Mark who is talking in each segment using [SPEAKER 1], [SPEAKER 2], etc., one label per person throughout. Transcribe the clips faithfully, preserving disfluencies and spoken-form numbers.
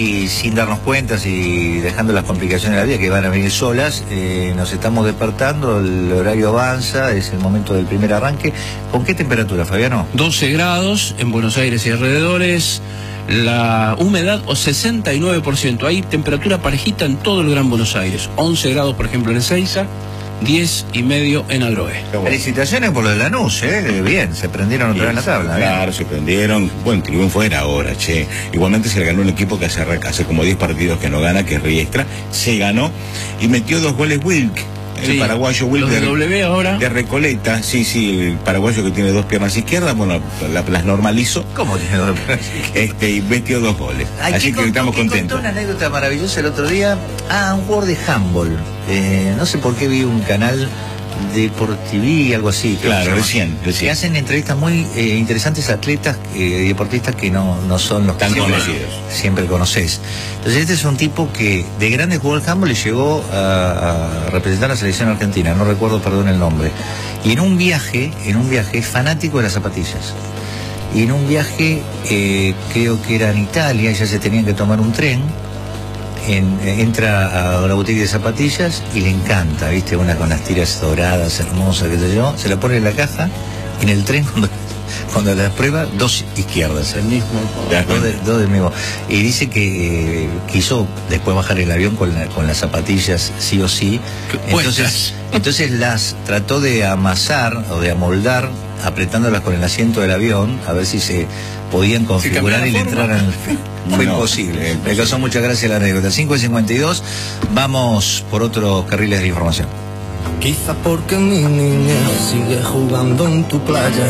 [SPEAKER 1] Y sin darnos cuenta y dejando las complicaciones de la vida que van a venir solas, eh, nos estamos despertando, el horario avanza, es el momento del primer arranque. ¿Con qué temperatura, Fabiano?
[SPEAKER 2] doce grados en Buenos Aires y alrededores, la humedad o sesenta y nueve por ciento, hay temperatura parejita en todo el Gran Buenos Aires, once grados por ejemplo en Ezeiza, diez y medio en Adrogué.
[SPEAKER 1] Felicitaciones por lo de Lanús, ¿eh? Bien, se prendieron otra vez en la tabla.
[SPEAKER 3] Claro,
[SPEAKER 1] ¿eh?
[SPEAKER 3] se prendieron. Buen triunfo era ahora, che. Igualmente se le ganó un equipo que hace, hace como diez partidos que no gana, que es Riestra. Se ganó y metió dos goles Wilk. El
[SPEAKER 2] sí,
[SPEAKER 3] paraguayo Wilk
[SPEAKER 2] de, W ahora.
[SPEAKER 3] de Recoleta, sí, sí, el paraguayo que tiene dos piernas izquierdas, bueno, la, las normalizó.
[SPEAKER 1] ¿Cómo tiene dos piernas izquierdas?
[SPEAKER 3] Este, y metió dos goles.
[SPEAKER 1] Ay,
[SPEAKER 3] así que
[SPEAKER 1] contó,
[SPEAKER 3] estamos contentos.
[SPEAKER 1] Contó una anécdota maravillosa el otro día. Ah, un jugador de handball. Eh, no sé por qué vi un canal Deportiví, algo así.
[SPEAKER 3] Claro, recién, recién.
[SPEAKER 1] Que hacen entrevistas muy eh, interesantes a atletas y eh, deportistas que no, no son los
[SPEAKER 3] tan
[SPEAKER 1] siempre,
[SPEAKER 3] conocidos.
[SPEAKER 1] Siempre conoces. Entonces este es un tipo que de grande jugó al handball y llegó a, a representar a la selección argentina, no recuerdo, perdón, el nombre. Y en un viaje, en un viaje es fanático de las zapatillas. Y en un viaje, eh, creo que era en Italia, ya se tenían que tomar un tren. En, entra a una boutique de zapatillas y le encanta, ¿viste? Una con las tiras doradas, hermosas, qué sé yo. Se la pone en la caja y en el tren, cuando, cuando la prueba, dos izquierdas. El mismo. Dos, de, dos del mismo. Y dice que eh, quiso después bajar el avión con, la, con las zapatillas, sí o sí. Entonces, entonces las trató de amasar o de amoldar, apretándolas con el asiento del avión, a ver si se podían configurar y le entraran. Fue no, imposible. Me causó mucha gracia la anécdota. cinco y cincuenta y dos, vamos por otros carriles de información.
[SPEAKER 4] Quizá porque mi niña sigue jugando en tu playa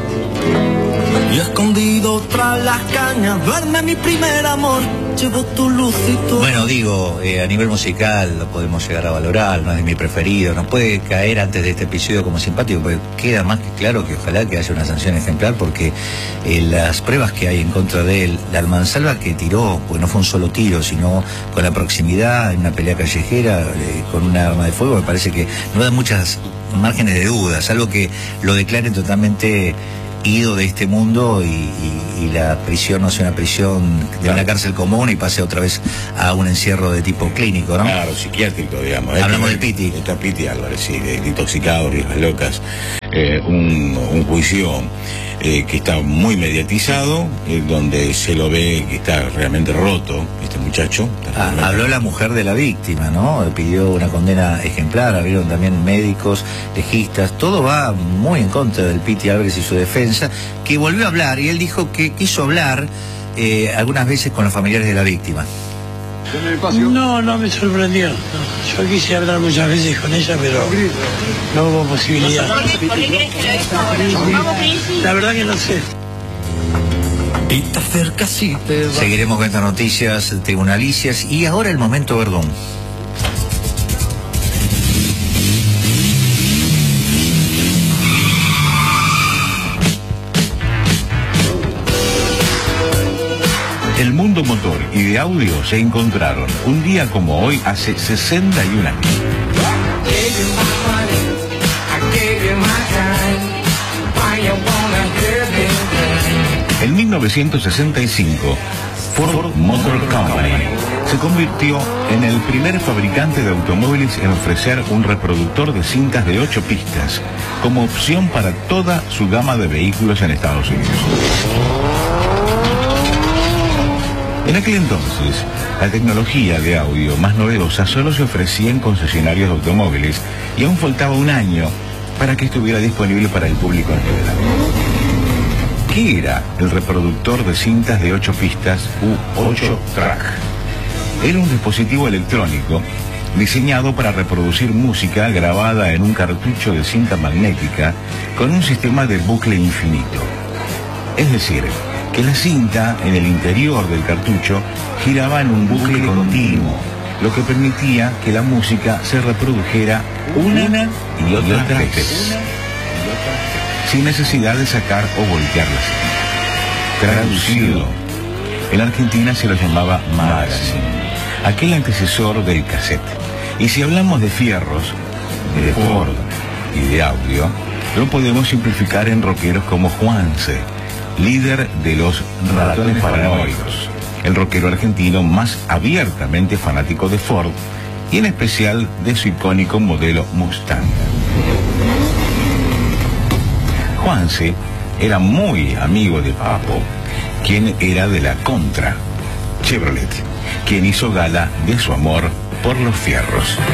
[SPEAKER 4] y escondido tras las cañas duerme mi primer amor. Llevo tu luz y tu...
[SPEAKER 1] Bueno, digo, eh, a nivel musical lo podemos llegar a valorar, no es de mi preferido, nos puede caer antes de este episodio como simpático, porque queda más que claro que ojalá que haya una sanción ejemplar, porque eh, las pruebas que hay en contra de él, la mansalva que tiró, pues no fue un solo tiro, sino con la proximidad en una pelea callejera, eh, con una arma de fuego, me parece que no da muchas márgenes de dudas, algo que lo declaren totalmente ido de este mundo y, y, y la prisión no sea una prisión de claro. Una cárcel común y pase otra vez a un encierro de tipo clínico, ¿no?
[SPEAKER 3] Claro, psiquiátrico, digamos.
[SPEAKER 1] Hablamos del Piti.
[SPEAKER 3] Está Piti Álvarez, sí, de, de intoxicado, riesgas locas. Eh, un, un juicio eh, que está muy mediatizado, eh, donde se lo ve que está realmente roto, este muchacho.
[SPEAKER 1] Ah, habló la mujer de la víctima, ¿no? Pidió una condena ejemplar, abrieron también médicos, legistas, todo va muy en contra del Piti Álvarez y su defensa, que volvió a hablar, y él dijo que quiso hablar eh, algunas veces con los familiares de la víctima.
[SPEAKER 5] No, no me sorprendió. No. Yo quise hablar muchas veces con ella, pero no hubo posibilidad.
[SPEAKER 6] ¿Por qué, ¿por qué crees que lo hizo?
[SPEAKER 5] La verdad que no sé.
[SPEAKER 4] Y te acercas y te va.
[SPEAKER 1] Seguiremos con estas noticias tribunalicias y ahora el momento Verdún.
[SPEAKER 3] El mundo motor y de audio se encontraron un día como hoy hace sesenta y un años. En mil novecientos sesenta y cinco, Ford Motor Company se convirtió en el primer fabricante de automóviles en ofrecer un reproductor de cintas de ocho pistas como opción para toda su gama de vehículos en Estados Unidos. En aquel entonces, la tecnología de audio más novedosa solo se ofrecía en concesionarios de automóviles y aún faltaba un año para que estuviera disponible para el público en general. ¿Qué era el reproductor de cintas de ocho pistas u ocho track? Era un dispositivo electrónico diseñado para reproducir música grabada en un cartucho de cinta magnética con un sistema de bucle infinito. Es decir, que la cinta en el interior del cartucho giraba en un bucle continuo, lo que permitía que la música se reprodujera una y otra vez, sin necesidad de sacar o voltear la cinta. Traducido, en Argentina se lo llamaba magazine, aquel antecesor del cassette. Y si hablamos de fierros, de Ford y de audio, lo podemos simplificar en rockeros como Juanse, líder de los Ratones Paranoicos, el rockero argentino más abiertamente fanático de Ford y en especial de su icónico modelo Mustang. Juanse era muy amigo de Papo, quien era de la Contra Chevrolet, quien hizo gala de su amor por los fierros.